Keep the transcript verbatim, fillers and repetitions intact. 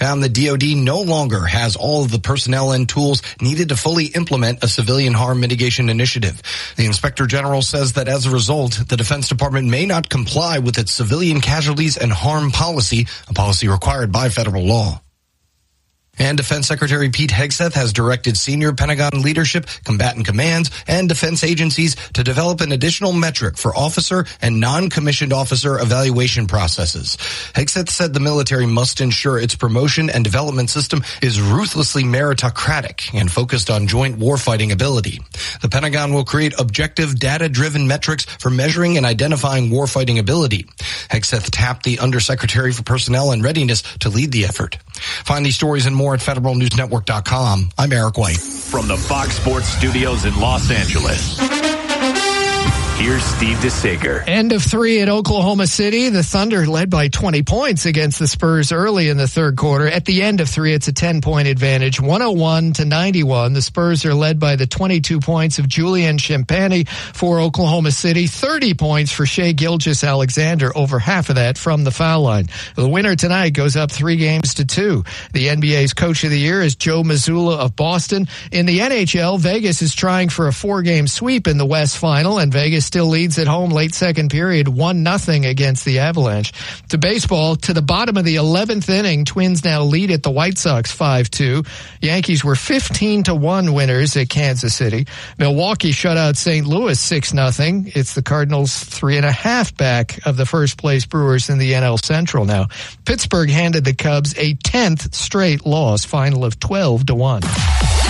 found the D O D no longer has all of the personnel and tools needed to fully implement a civilian harm mitigation initiative. The Inspector General says that as a result, the Defense Department may not comply with its civilian casualties and harm policy, a policy required by federal law. And Defense Secretary Pete Hegseth has directed senior Pentagon leadership, combatant commands, and defense agencies to develop an additional metric for officer and non-commissioned officer evaluation processes. Hegseth said the military must ensure its promotion and development system is ruthlessly meritocratic and focused on joint warfighting ability. The Pentagon will create objective, data-driven metrics for measuring and identifying warfighting ability. Hegseth tapped the Undersecretary for Personnel and Readiness to lead the effort. Find these stories and more at Federal News Network dot com. I'm Eric White. From the Fox Sports Studios in Los Angeles, here's Steve DeSager. End of three at Oklahoma City. The Thunder led by twenty points against the Spurs early in the third quarter. At the end of three, it's a ten-point advantage, one oh one to ninety-one. The Spurs are led by the twenty-two points of Julian Champagnie for Oklahoma City, thirty points for Shai Gilgeous-Alexander, over half of that from the foul line. The winner tonight goes up three games to two. The N B A's Coach of the Year is Joe Mazzulla of Boston. In the N H L, Vegas is trying for a four-game sweep in the West Final, and Vegas still leads at home late second period, one nothing against the Avalanche. To baseball, to the bottom of the eleventh inning, Twins now lead at the White Sox five two. Yankees were fifteen to one winners at Kansas City. Milwaukee shut out Saint Louis six nothing. It's the Cardinals three and a half back of the first place Brewers in the N L Central now. Pittsburgh handed the Cubs a tenth straight loss, final of twelve to one.